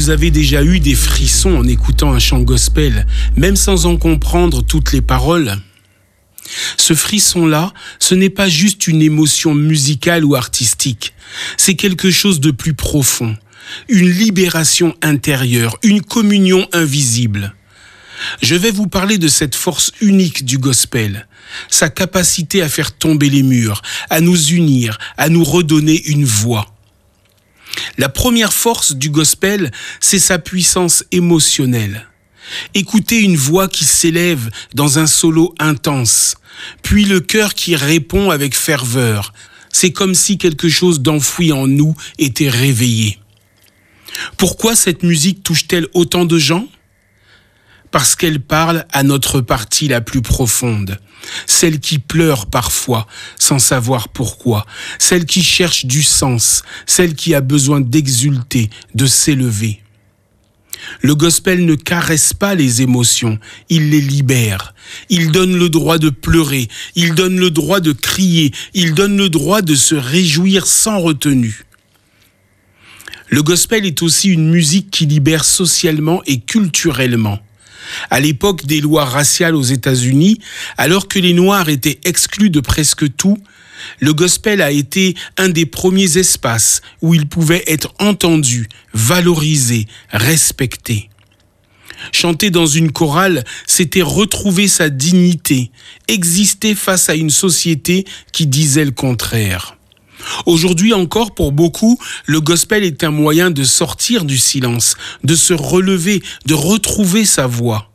vous avez déjà eu des frissons en écoutant un chant gospel, même sans en comprendre toutes les paroles? Ce frisson-là, ce n'est pas juste une émotion musicale ou artistique, c'est quelque chose de plus profond, une libération intérieure, une communion invisible. Je vais vous parler de cette force unique du gospel, sa capacité à faire tomber les murs, à nous unir, à nous redonner une voix. La première force du gospel, c'est sa puissance émotionnelle. Écoutez une voix qui s'élève dans un solo intense, puis le cœur qui répond avec ferveur. C'est comme si quelque chose d'enfoui en nous était réveillé. Pourquoi cette musique touche-t-elle autant de gens ? Parce qu'elle parle à notre partie la plus profonde, celle qui pleure parfois sans savoir pourquoi, celle qui cherche du sens, celle qui a besoin d'exulter, de s'élever. Le gospel ne caresse pas les émotions, il les libère. Il donne le droit de pleurer, il donne le droit de crier, il donne le droit de se réjouir sans retenue. Le gospel est aussi une musique qui libère socialement et culturellement. À l'époque des lois raciales aux États-Unis, alors que les Noirs étaient exclus de presque tout, le gospel a été un des premiers espaces où il pouvait être entendu, valorisé, respecté. Chanter dans une chorale, c'était retrouver sa dignité, exister face à une société qui disait le contraire. Aujourd'hui encore, pour beaucoup, le gospel est un moyen de sortir du silence, de se relever, de retrouver sa voix.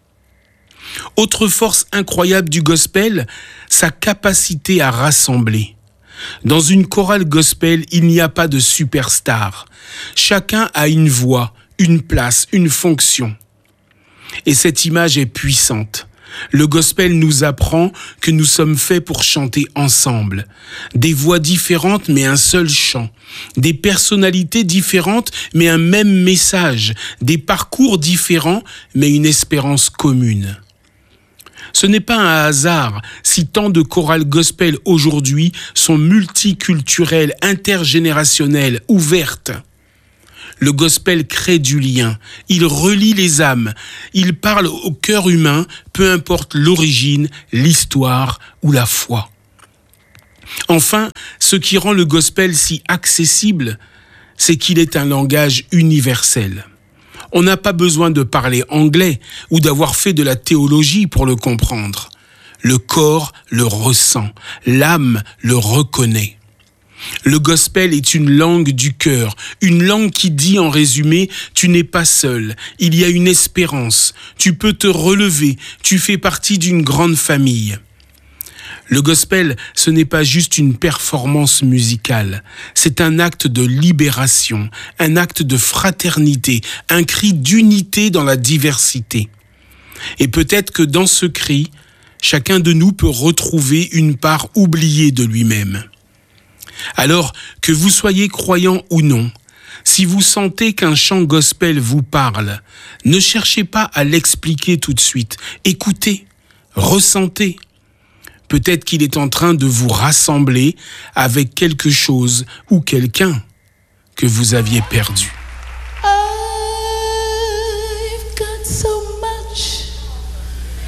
Autre force incroyable du gospel, sa capacité à rassembler. Dans une chorale gospel, il n'y a pas de superstar. Chacun a une voix, une place, une fonction. Et cette image est puissante. Le gospel nous apprend que nous sommes faits pour chanter ensemble. Des voix différentes mais un seul chant. Des personnalités différentes mais un même message. Des parcours différents mais une espérance commune. Ce n'est pas un hasard si tant de chorales gospel aujourd'hui sont multiculturelles, intergénérationnelles, ouvertes. Le gospel crée du lien, il relie les âmes, il parle au cœur humain, peu importe l'origine, l'histoire ou la foi. Enfin, ce qui rend le gospel si accessible, c'est qu'il est un langage universel. On n'a pas besoin de parler anglais ou d'avoir fait de la théologie pour le comprendre. Le corps le ressent, l'âme le reconnaît. Le gospel est une langue du cœur, une langue qui dit en résumé « tu n'es pas seul, il y a une espérance, tu peux te relever, tu fais partie d'une grande famille ». Le gospel, ce n'est pas juste une performance musicale, c'est un acte de libération, un acte de fraternité, un cri d'unité dans la diversité. Et peut-être que dans ce cri, chacun de nous peut retrouver une part oubliée de lui-même. Alors, que vous soyez croyant ou non, si vous sentez qu'un chant gospel vous parle, ne cherchez pas à l'expliquer tout de suite. Écoutez, ressentez. Peut-être qu'il est en train de vous rassembler avec quelque chose ou quelqu'un que vous aviez perdu.